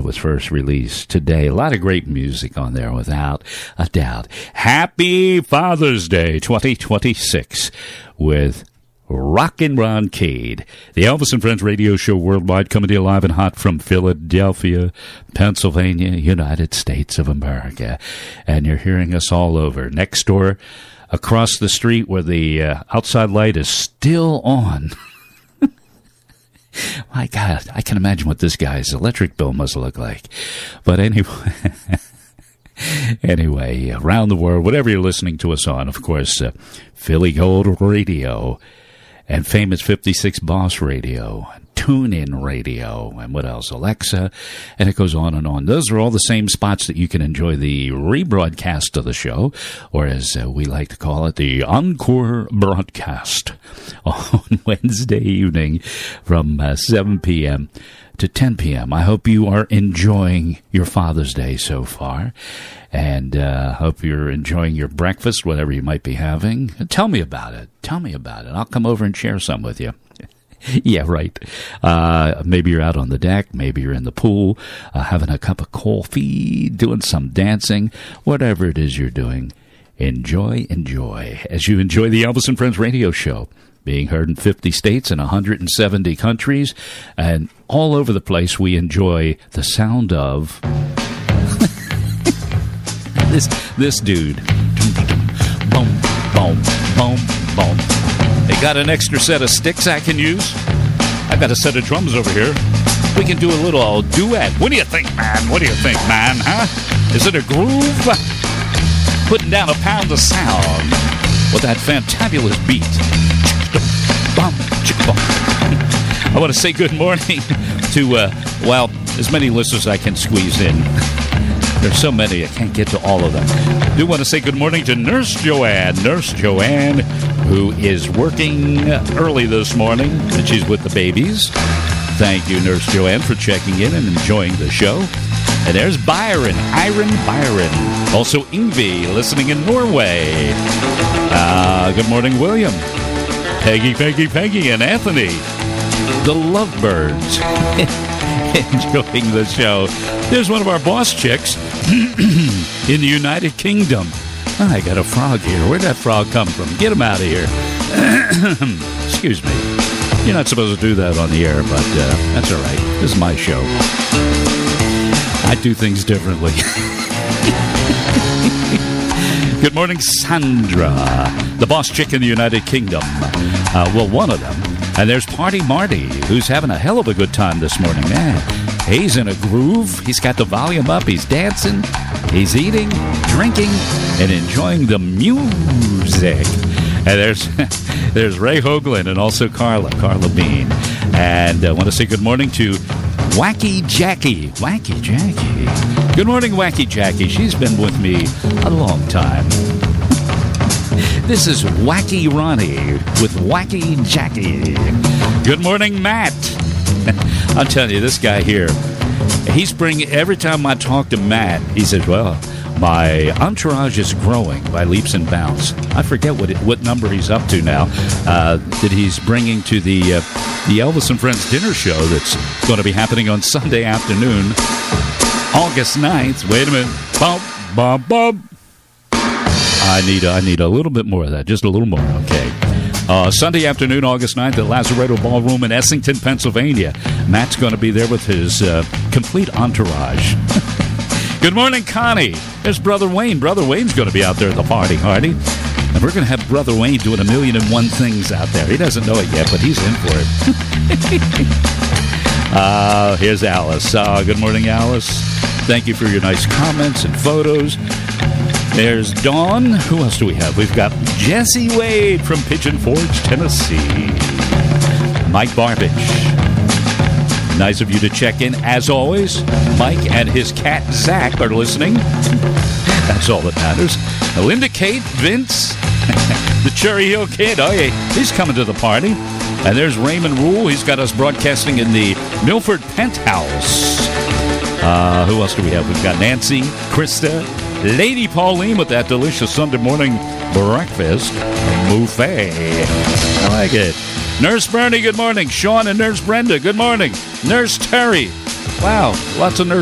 it was first released today. A lot of great music on there, without a doubt. Happy Father's Day 2026 with Rockin' Ron Cade. The Elvis and Friends radio show worldwide, coming to you live and hot from Philadelphia, Pennsylvania, United States of America. And you're hearing us all over. Next door, across the street where the outside light is still on. My God, I can imagine what this guy's electric bill must look like. But anyway, around the world, whatever you're listening to us on, of course, Philly Gold Radio and Famous 56 Boss Radio, TuneIn Radio, and what else? Alexa, and it goes on and on. Those are all the same spots that you can enjoy the rebroadcast of the show, or as we like to call it, the encore broadcast on Wednesday evening from 7 p.m. to 10 p.m. I hope you are enjoying your Father's Day so far, and hope you're enjoying your breakfast, whatever you might be having. Tell me about it. Tell me about it. I'll come over and share some with you. Yeah, right. Maybe you're out on the deck. Maybe you're in the pool, having a cup of coffee, doing some dancing. Whatever it is you're doing, enjoy as you enjoy the Elvis and Friends radio show, being heard in 50 states and 170 countries, and all over the place. We enjoy the sound of this dude. Boom, boom, boom, boom. They got an extra set of sticks I can use. I've got a set of drums over here. We can do a little duet. What do you think, man? What do you think, man? Huh? Is it a groove? Putting down a pound of sound with that fantabulous beat. I want to say good morning to, as many listeners as I can squeeze in. There's so many, I can't get to all of them. I do want to say good morning to Nurse Joanne. Nurse Joanne, who is working early this morning, and she's with the babies. Thank you, Nurse Joanne, for checking in and enjoying the show. And there's Byron, Byron. Also Ingvi, listening in Norway. Good morning, William. Peggy, and Anthony. The Lovebirds. Enjoying the show. There's one of our boss chicks in the United Kingdom. Oh, I got a frog here. Where'd that frog come from? Get him out of here. Excuse me. You're not supposed to do that on the air, but that's all right. This is my show. I do things differently. Good morning, Sandra, the boss chick in the United Kingdom. One of them. And there's Party Marty, who's having a hell of a good time this morning. Man, he's in a groove. He's got the volume up. He's dancing. He's eating, drinking, and enjoying the music. And there's Ray Hoagland and also Carla Bean. And I want to say good morning to Wacky Jackie. Good morning, Wacky Jackie. She's been with me a long time. This is Wacky Ronnie with Wacky Jackie. Good morning, Matt. I'll tell you, this guy here, every time I talk to Matt, he says, well, my entourage is growing by leaps and bounds. I forget what number he's up to now, that he's bringing to the Elvis and Friends dinner show that's going to be happening on Sunday afternoon, August 9th. Wait a minute. Bum, bum. I need a little bit more of that, just a little more, okay. Sunday afternoon, August 9th at Lazaretto Ballroom in Essington, Pennsylvania. Matt's going to be there with his complete entourage. Good morning, Connie. There's Brother Wayne. Brother Wayne's going to be out there at the party, Hardy. And we're going to have Brother Wayne doing 1,000,001 things out there. He doesn't know it yet, but he's in for it. Here's Alice. Good morning, Alice. Thank you for your nice comments and photos. There's Dawn. Who else do we have? We've got Jesse Wade from Pigeon Forge, Tennessee. Mike Barbich. Nice of you to check in, as always. Mike and his cat, Zach, are listening. That's all that matters. Linda Kate, Vince, the Cherry Hill Kid. Oh, yeah, he's coming to the party. And there's Raymond Rule. He's got us broadcasting in the Milford Penthouse. Who else do we have? We've got Nancy, Krista, Lady Pauline with that delicious Sunday morning breakfast buffet. I like it. Nurse Bernie, good morning. Sean and Nurse Brenda, good morning. Nurse Terry. Wow, lots of nurses.